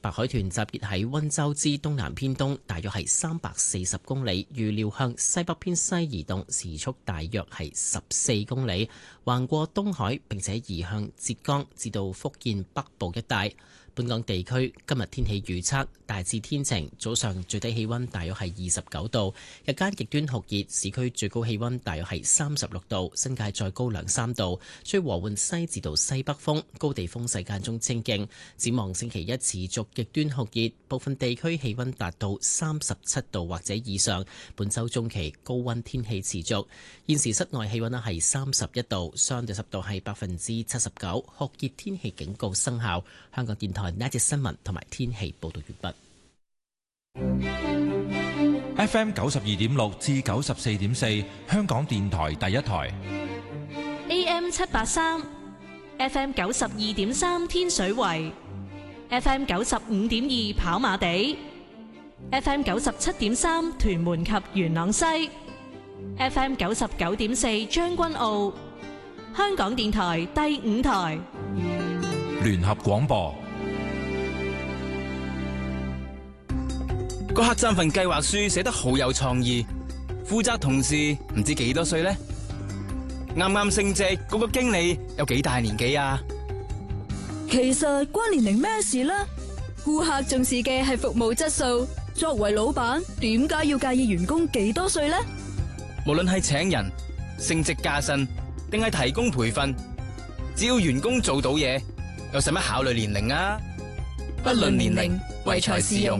白海豚集結喺溫州之東南偏東，大約係340公里，預料向西北偏西移動，時速大約係14公里，橫過東海，並且移向浙江至到福建北部一帶。本港地區今日天氣預測大致天晴，早上最低氣溫大約係29度，日間極端酷熱，市區最高氣溫大約係36度，新界再高2-3度，吹和緩西至到西北風，高地風勢間中清勁。展望星期一持續極端酷熱，部分地區氣溫達到37度或者以上。本週中期高溫天氣持續。現時室外氣溫係31度，相對濕度係79%，酷熱天氣警告生效。香港電台呢一節新聞同埋天氣報道完畢。 FM 92.6至94.4，香港電台第一台。 AM 783 FM 92.3天水圍，FM 95.2跑馬地，FM 97.3屯門及元朗西，FM 99.4將軍澳。香港電台第5台聯合廣播。 個客棧份計劃書寫得好有創意，負責同事唔知幾多歲呢？啱啱升職嗰個經理有幾大年紀啊？ 其實關年齡咩事呢？顧客重視嘅係服務質素，作為老闆點解要介意員工幾多歲呢？ 無論係請人、升職加薪定係提供培訓，只要員工做到嘢，又使乜考慮年齡啊？不論年齡，唯才是用。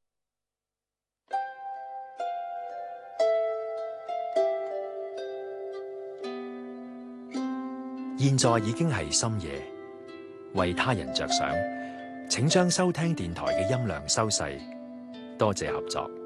現在已經係深夜，為他人着想，請將收聽電台嘅音量收細，多謝合作。